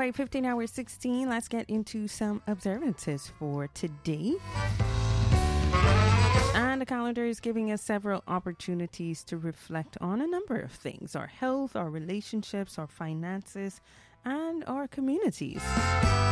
right, 15 hours 16. Let's get into some observances for today. And the calendar is giving us several opportunities to reflect on a number of things: our health, our relationships, our finances, and our communities.